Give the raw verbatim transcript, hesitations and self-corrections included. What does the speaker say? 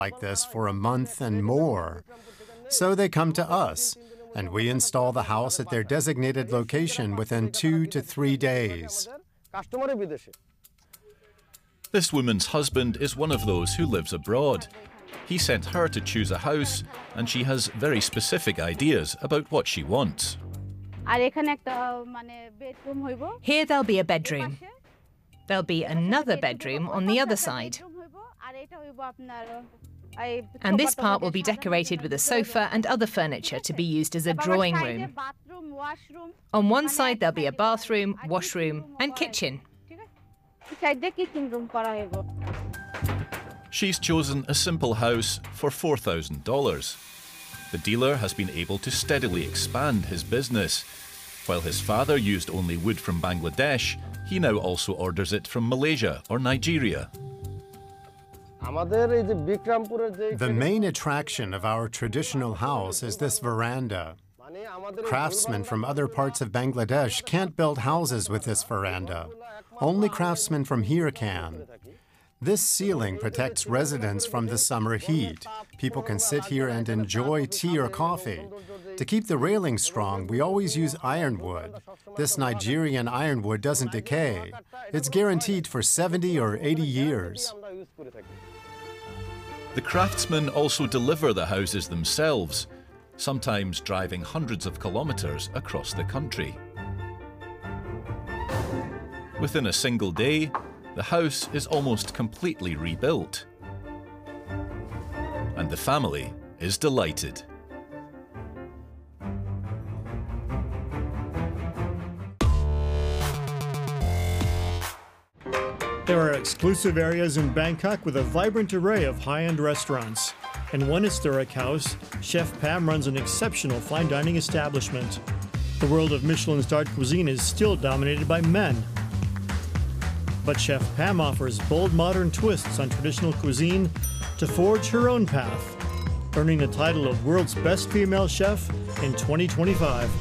like this for a month and more. So they come to us, and we install the house at their designated location within two to three days. This woman's husband is one of those who lives abroad. He sent her to choose a house, and she has very specific ideas about what she wants. Here there'll be a bedroom. There'll be another bedroom on the other side. And this part will be decorated with a sofa and other furniture to be used as a drawing room. On one side there'll be a bathroom, washroom and kitchen. She's chosen a simple house for four thousand dollars. The dealer has been able to steadily expand his business. While his father used only wood from Bangladesh, he now also orders it from Malaysia or Nigeria. The main attraction of our traditional house is this veranda. Craftsmen from other parts of Bangladesh can't build houses with this veranda. Only craftsmen from here can. This ceiling protects residents from the summer heat. People can sit here and enjoy tea or coffee. To keep the railing strong, we always use ironwood. This Nigerian ironwood doesn't decay. It's guaranteed for seventy or eighty years. The craftsmen also deliver the houses themselves, sometimes driving hundreds of kilometres across the country. Within a single day, the house is almost completely rebuilt. And the family is delighted. There are exclusive areas in Bangkok with a vibrant array of high-end restaurants. In one historic house, Chef Pam runs an exceptional fine dining establishment. The world of Michelin-starred cuisine is still dominated by men. But Chef Pam offers bold modern twists on traditional cuisine to forge her own path, earning the title of World's Best Female Chef in twenty twenty-five.